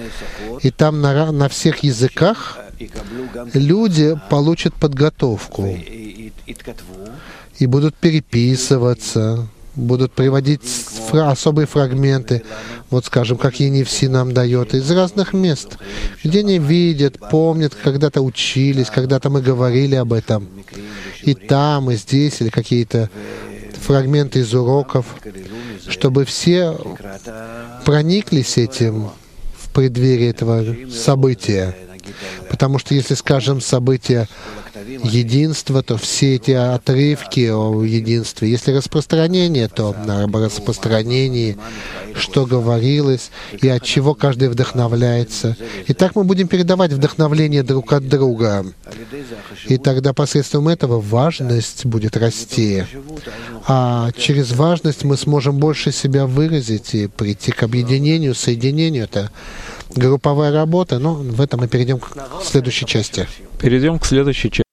И там на всех языках люди получат подготовку и будут переписываться, будут приводить особые фрагменты, вот скажем, как Енифси нам дает, из разных мест, где они видят, помнят, когда-то учились, когда-то мы говорили об этом, и там, и здесь, или какие-то фрагменты из уроков, чтобы все прониклись этим в преддверии этого события. Потому что если, скажем, событие единства, то все эти отрывки о единстве. Если распространение, то на распространении, что говорилось и от чего каждый вдохновляется. И так мы будем передавать вдохновление друг от друга. И тогда посредством этого важность будет расти. А через важность мы сможем больше себя выразить и прийти к объединению, соединению. Это групповая работа, но в этом мы перейдем к следующей части. Перейдем к следующей части.